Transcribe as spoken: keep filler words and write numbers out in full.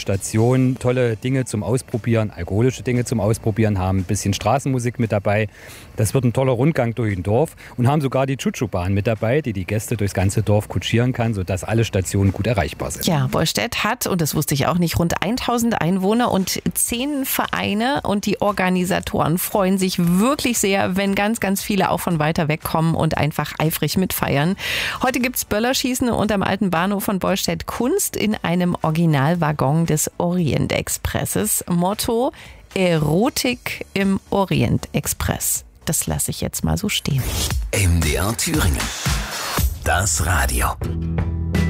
Station tolle Dinge zum Ausprobieren, alkoholische Dinge zum Ausprobieren, haben ein bisschen Straßenmusik mit dabei. Das wird ein toller Rundgang durch ein Dorf und haben sogar die Chuchu-Bahn mit dabei, die die Gäste durchs ganze Dorf kutschieren kann, sodass alle Stationen gut erreichbar sind. Ja, Bollstedt hat, und das wusste ich auch nicht, rund tausend Einwohner und zehn Vereine und die Organisatoren freuen sich wirklich sehr, wenn ganz, ganz viele auch von weiter weg kommen und einfach eifrig mitfeiern. Heute gibt's Böllerschießen und am alten Bahnhof von Bollstedt Kunst in einem Originalwaggon des Orient Expresses. Motto: Erotik im Orient Express. Das lasse ich jetzt mal so stehen. M D R Thüringen. Das Radio.